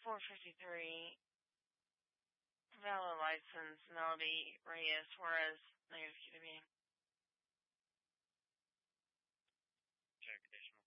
453. Valid license, Melody Reyes Juarez, negative QDB. Check condition